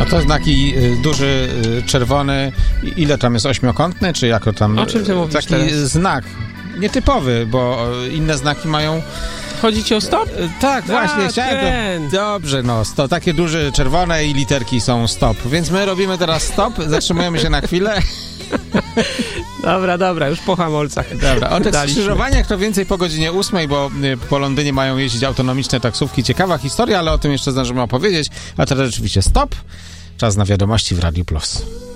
No to znaki duży, czerwony, ile tam jest, ośmiokątny, czy jako tam... O czym ty mówisz taki teraz? znak, nietypowy, bo inne znaki mają... Chodzi ci o stop? Tak, właśnie, chciałem ten. to... Dobrze, no, takie duże, czerwone i literki są stop, więc my robimy teraz stop, zatrzymujemy się na chwilę. Dobra, już po hamulcach. Dobra, o tych skrzyżowaniach to więcej po godzinie 8, bo po Londynie mają jeździć autonomiczne taksówki. Ciekawa historia, ale o tym jeszcze zdążymy opowiedzieć. A teraz rzeczywiście stop. Czas na wiadomości w Radiu Plus.